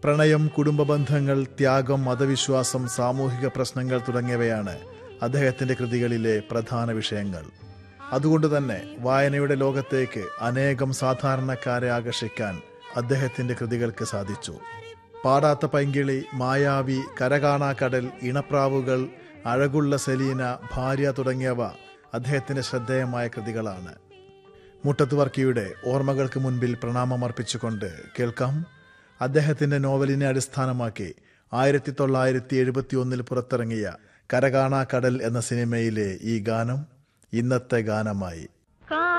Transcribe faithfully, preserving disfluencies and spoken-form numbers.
പ്രണയം, കുടുംബ ബന്ധങ്ങൾ, ത്യാഗം, മതവിശ്വാസം, സാമൂഹിക പ്രശ്നങ്ങൾ തുടങ്ങിയവയാണ് അദ്ദേഹത്തിന്റെ കൃതികളിലെ പ്രധാന വിഷയങ്ങൾ. അതുകൊണ്ട് തന്നെ വായനയുടെ ലോകത്തേക്ക് അനേകം സാധാരണക്കാരെ ആകർഷിക്കാൻ അദ്ദേഹത്തിന്റെ കൃതികൾക്ക് സാധിച്ചു. പാടാത്ത പൈങ്കിളി, മായാവി, കരകാണാ കടൽ, ഇണപ്രാവുകൾ, അഴകുള്ള സെലീന, ഭാര്യ തുടങ്ങിയവ അദ്ദേഹത്തിന്റെ ശ്രദ്ധേയമായ കൃതികളാണ്. മുട്ടത്ത് വർക്കിയുടെ ഓർമ്മകൾക്ക് മുൻപിൽ പ്രണാമമർപ്പിച്ചുകൊണ്ട് കേൾക്കാം അദ്ദേഹത്തിന്റെ നോവലിനെ അടിസ്ഥാനമാക്കി ആയിരത്തി തൊള്ളായിരത്തി എഴുപത്തി ഒന്നിൽ പുറത്തിറങ്ങിയ കരകാണാ കടൽ എന്ന സിനിമയിലെ ഈ ഗാനം ഇന്നത്തെ ഗാനമായി.